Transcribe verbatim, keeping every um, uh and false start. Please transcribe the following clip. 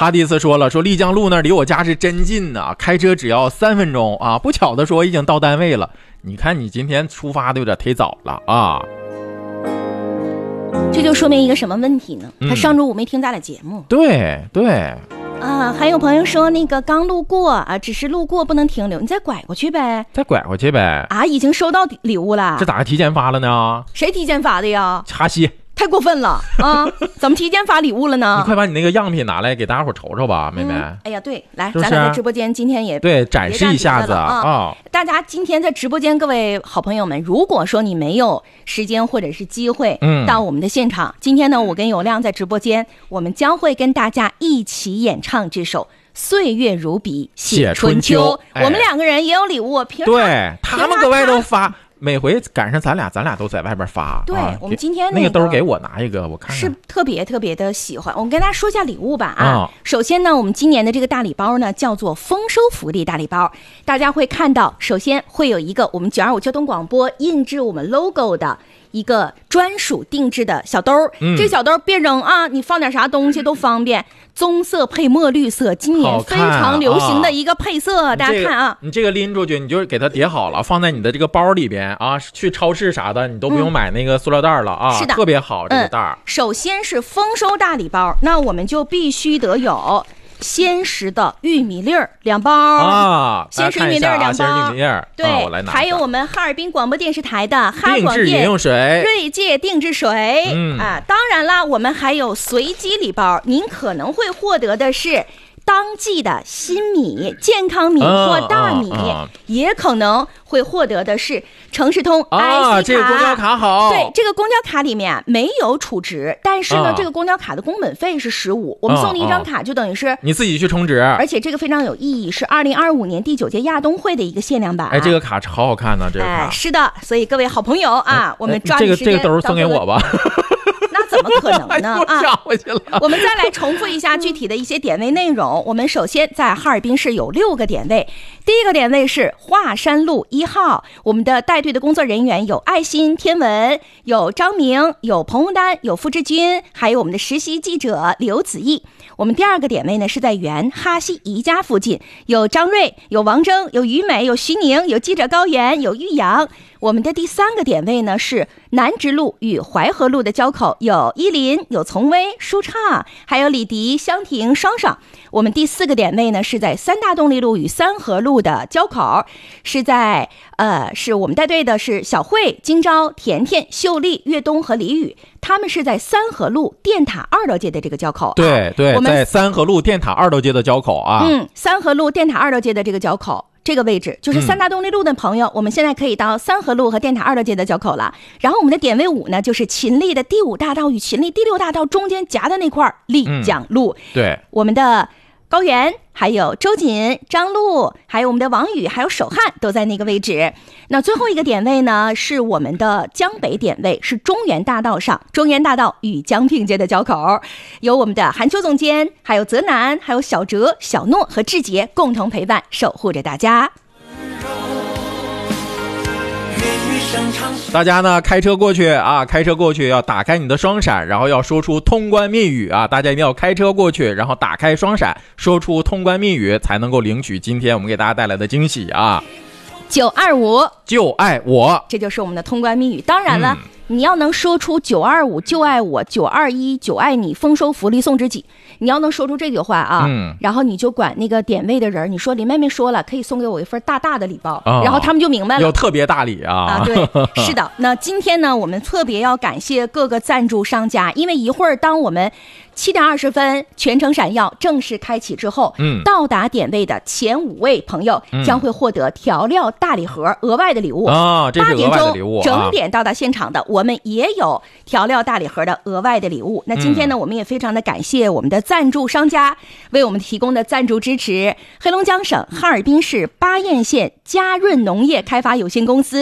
哈迪斯说了，说丽江路那离我家是真近呐，开车只要三分钟啊。不巧的说已经到单位了，你看你今天出发的有点忒早了啊。 这就说明一个什么问题呢？他上周五没听咱俩节目。 嗯、对对。 啊，还有朋友说那个刚路过啊，只是路过不能停留，你再拐过去呗， 再拐过去呗。 啊，已经收到礼物了， 这咋还提前发了呢？ 谁提前发的呀？ 哈西， 太过分了啊！怎么提前发礼物了呢？ 你快把你那个样品拿来给大家伙瞅瞅吧，妹妹。 嗯、哎呀，对，来， 是是咱俩在直播间今天也对展示一下子啊、 哦！大家今天在直播间，各位好朋友们，如果说你没有时间或者是机会，嗯，到我们的现场，今天呢，我跟有亮在直播间，我们将会跟大家一起演唱这首。岁月如笔写春秋， 哎、 我们两个人也有礼物，平对他们搁外头发，每回赶上咱俩，咱俩都在外边发。 对、啊、我们今天、 那个、那个兜给我拿一个，我看看是特别特别的喜欢。我们跟大家说一下礼物吧啊、哦！首先呢，我们今年的这个大礼包呢叫做丰收福利大礼包，大家会看到，首先会有一个我们九二五交通广播印制我们 logo 的。一个专属定制的小兜、嗯、这小兜别扔啊，你放点啥东西都方便。棕色配墨绿色，今年非常流行的一个配色， 啊、 大家看啊， 你这个拎出去，你就给它叠好了，放在你的这个包里边啊。去超市啥的，你都不用买那个塑料袋了啊， 是的， 特别好这个袋、嗯。 首先是丰收大礼包，那我们就必须得有。鲜食的玉米粒儿两包啊， 鲜食玉米粒儿两包， 鲜食玉米粒儿， 对、 啊，我来拿。 还有我们哈尔滨广播电视台的哈广电饮用水、 瑞界定制水， 嗯啊，当然了，我们还有随机礼包，您可能会获得的是。当季的新米、健康米或大米， 啊啊、 也可能会获得的是城市通 I C 卡。 啊，这个公交卡好。 对，这个公交卡里面没有储值，但是呢， 啊、 这个公交卡的工本费是十五，我们送你一张卡，就等于是、 啊啊、你自己去充值。而且这个非常有意义，是二零二五年第九届亚冬会的一个限量版。 哎，这个卡好好看呢，这个卡。 哎，是的，所以各位好朋友啊， 哎、 我们抓紧时间。 这个这个兜送给我吧。 那怎么可能呢？啊，我们再来重复一下具体的一些点位内容。我们首先在哈尔滨市有六个点位，第一个点位是华山路一号，我们的带队的工作人员有爱心天文，有张明，有彭红丹，有付志军，还有我们的实习记者刘子毅。我们第二个点位呢是在原哈西宜家附近，有张瑞，有王峥，有于美，有徐宁，有记者高原，有玉阳。我们的第三个点位呢是南直路与淮河路的交口，有依林，有从威、舒畅，还有李迪、香亭、双爽。我们第四个点位呢是在三大动力路与三河路的交口，是在呃是我们带队的是小慧、金钊、甜甜、秀丽、岳东和李宇，他们是在三河路电塔二楼街的这个交口、啊。 对对，在三河路电塔二楼街的交口啊。 嗯，三河路电塔二楼街的这个交口。这个位置就是三大动力路的朋友、嗯、我们现在可以到三河路和电塔二楼街的交口了。然后我们的点位五呢，就是秦力的第五大道与秦力第六大道中间夹的那块丽江路、 嗯、对， 我们的高原还有周瑾、张璐，还有我们的王宇，还有守汉都在那个位置。那最后一个点位呢是我们的江北点位，是中原大道上中原大道与江平街的交口，有我们的韩秋总监，还有泽南，还有小哲、小诺和志杰共同陪伴守护着大家。 大家呢开车过去啊，开车过去要打开你的双闪，然后要说出通关密语啊！大家一定要开车过去，然后打开双闪，说出通关密语，才能够领取今天我们给大家带来的惊喜啊！ 九二五就爱我， 这就是我们的通关密语。当然了、 嗯、 你要能说出九二五就爱我，九二一就爱你，丰收福利送知己，你要能说出这句话啊、 嗯、 然后你就管那个点位的人，你说林妹妹说了可以送给我一份大大的礼包、 哦、 然后他们就明白了， 有特别大礼啊啊，对，是的。那今天呢我们特别要感谢各个赞助商家，因为一会儿当我们七点二十分全程闪耀正式开启之后， 嗯， 到达点位的前五位朋友将会获得调料大礼盒、嗯、额外的礼物啊，这是额外的礼物。 八点钟整点到达现场的，我们也有调料大礼盒的额外的礼物。那今天呢、嗯、我们也非常的感谢我们的赞助商家为我们提供的赞助支持，黑龙江省哈尔滨市巴彦县嘉润农业开发有限公司、